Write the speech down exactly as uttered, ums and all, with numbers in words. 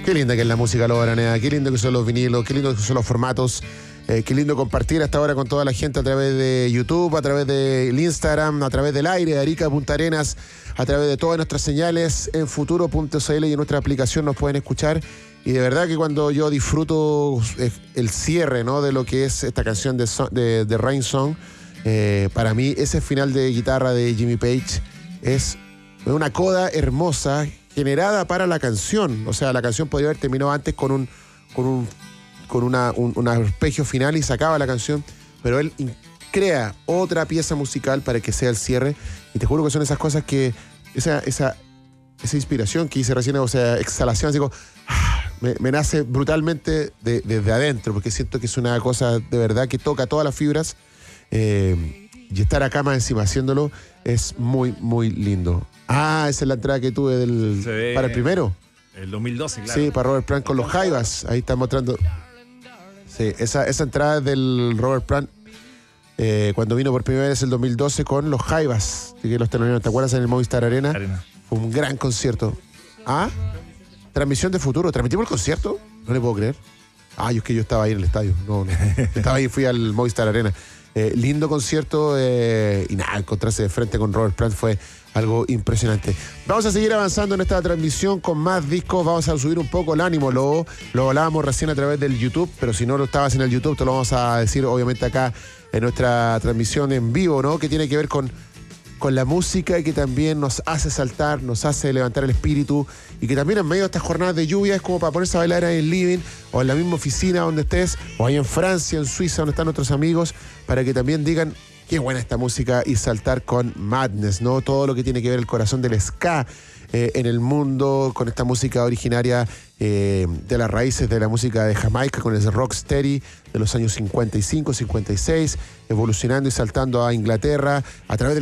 Qué linda que es la música lobaranea, qué lindo que son los vinilos, qué lindo que son los formatos, eh, qué lindo compartir hasta ahora con toda la gente a través de YouTube, a través del Instagram, a través del aire, de Arica, Punta Arenas, a través de todas nuestras señales en futuro punto c l y en nuestra aplicación nos pueden escuchar. Y de verdad que cuando yo disfruto el cierre, ¿no?, de lo que es esta canción de, de, de Rain Song, eh, para mí ese final de guitarra de Jimmy Page es una coda hermosa generada para la canción. O sea, la canción podría haber terminado antes con un con un con una, un, un arpegio final y sacaba la canción, pero él crea otra pieza musical para que sea el cierre. Y te juro que son esas cosas que esa esa esa inspiración que hice recién, o sea, exhalación, así como Me, me nace brutalmente de, desde adentro, porque siento que es una cosa de verdad que toca todas las fibras, eh, y estar acá más encima haciéndolo es muy, muy lindo. Ah, esa es la entrada que tuve del, para el primero. El dos mil doce, claro. Sí, para Robert Plant con los Jaivas. Ahí está mostrando. Sí, esa, esa entrada del Robert Plant eh, cuando vino por primera vez el dos mil doce con los Jaivas, que los teloneros, ¿te acuerdas? En el Movistar Arena. Arena. Fue un gran concierto. Ah, transmisión de futuro. ¿Transmitimos el concierto? No le puedo creer. Ah, yo es que yo estaba ahí en el estadio. No, no. Estaba ahí, fui al Movistar Arena. Eh, lindo concierto eh, y nada, encontrarse de frente con Robert Plant fue algo impresionante. Vamos a seguir avanzando en esta transmisión con más discos. Vamos a subir un poco el ánimo. Lo, lo hablábamos recién a través del YouTube, pero si no lo estabas en el YouTube, te lo vamos a decir obviamente acá en nuestra transmisión en vivo, ¿no? Que tiene que ver con con la música y que también nos hace saltar, nos hace levantar el espíritu y que también en medio de estas jornadas de lluvia es como para ponerse a bailar ahí en el living o en la misma oficina donde estés o ahí en Francia, en Suiza, donde están nuestros amigos, para que también digan qué buena esta música y saltar con Madness, ¿no? Todo lo que tiene que ver el corazón del ska eh, en el mundo, con esta música originaria eh, de las raíces de la música de Jamaica, con el rocksteady de los años cincuenta y cinco, cincuenta y seis, evolucionando y saltando a Inglaterra a través de